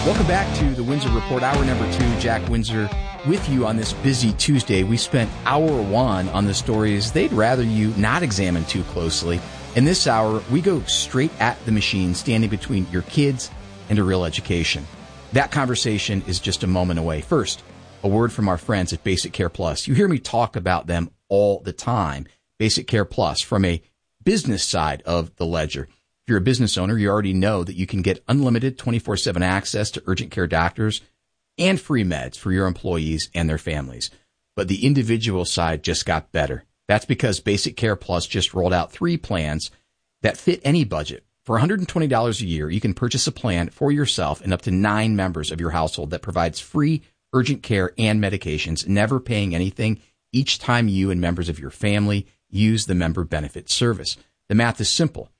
Welcome back to the Windsor Report, hour number 2. Jack Windsor with you on this busy Tuesday. We spent hour 1 on the stories they'd rather you not examine too closely. In this hour, we go straight at the machine standing between your kids and a real education. That conversation is just a moment away. First, a word from our friends at Basic Care Plus. You hear me talk about them all the time. Basic Care Plus, from a business side of the ledger. If you're a business owner, you already know that you can get unlimited 24/7 access to urgent care doctors and free meds for your employees and their families. But the individual side just got better. That's because Basic Care Plus just rolled out 3 plans that fit any budget. For $120 a year, you can purchase a plan for yourself and up to 9 members of your household that provides free urgent care and medications, never paying anything each time you and members of your family use the member benefit service. The math is simple.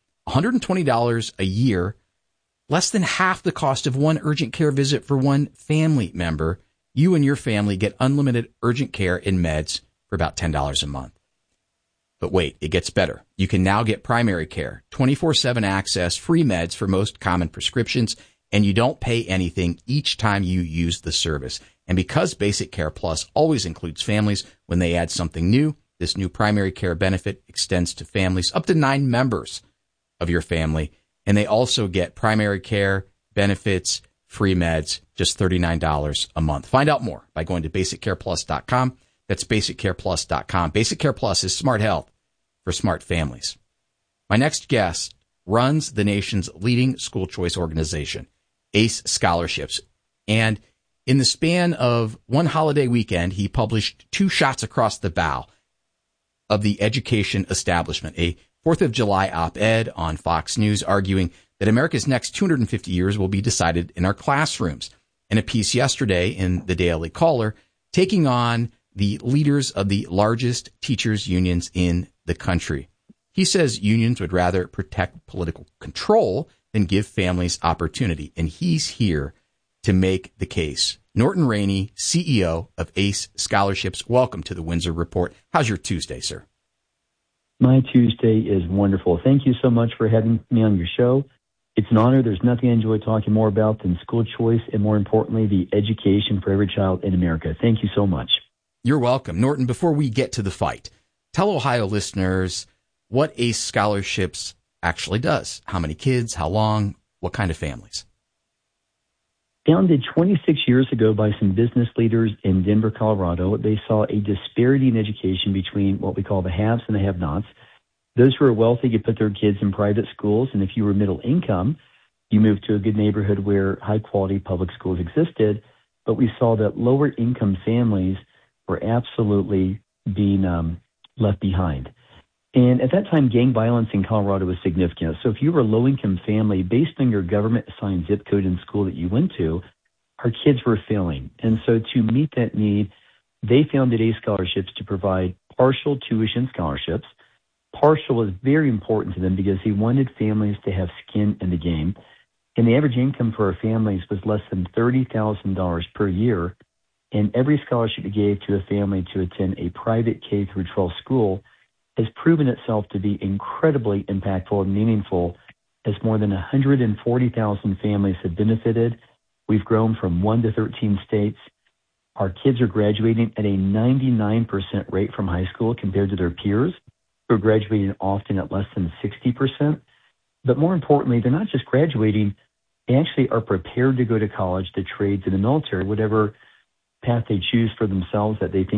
$120 a year, less than half the cost of one urgent care visit for one family member. You and your family get unlimited urgent care and meds for about $10 a month. But wait, it gets better. You can now get primary care, 24/7 access, free meds for most common prescriptions, and you don't pay anything each time you use the service. And because Basic Care Plus always includes families when they add something new, this new primary care benefit extends to families up to 9 members of your family, and they also get primary care, benefits, free meds, just $39 a month. Find out more by going to BasicCarePlus.com. That's BasicCarePlus.com. Basic Care Plus is smart health for smart families. My next guest runs the nation's leading school choice organization, ACE Scholarships, and in the span of one holiday weekend, he published 2 shots across the bow of the education establishment, a 4th of July op-ed on Fox News arguing that America's next 250 years will be decided in our classrooms, and a piece yesterday in the Daily Caller taking on the leaders of the largest teachers' unions in the country. He says unions would rather protect political control than give families opportunity, and he's here to make the case. Norton Rainey, CEO of ACE Scholarships, welcome to the Windsor Report. How's your Tuesday, sir? My Tuesday is wonderful. Thank you so much for having me on your show. It's an honor. There's nothing I enjoy talking more about than school choice and, more importantly, the education for every child in America. Thank you so much. You're welcome. Norton, before we get to the fight, tell Ohio listeners what ACE Scholarships actually does. How many kids, how long, what kind of families? Founded 26 years ago by some business leaders in Denver, Colorado, they saw a disparity in education between what we call the haves and the have-nots. Those who are wealthy could put their kids in private schools, and if you were middle income, you moved to a good neighborhood where high-quality public schools existed. But we saw that lower-income families were absolutely being left behind. And at that time, gang violence in Colorado was significant. So if you were a low-income family, based on your government-assigned zip code in school that you went to, our kids were failing. And so to meet that need, they founded ACE Scholarships to provide partial tuition scholarships. Partial was very important to them because they wanted families to have skin in the game. And the average income for our families was less than $30,000 per year. And every scholarship we gave to a family to attend a private K through 12 school has proven itself to be incredibly impactful and meaningful, as more than 140,000 families have benefited. We've grown from 1 to 13 states. Our kids are graduating at a 99% rate from high school compared to their peers, who are graduating often at less than 60%. But more importantly, they're not just graduating, they actually are prepared to go to college, to trades, in the military, whatever path they choose for themselves that they think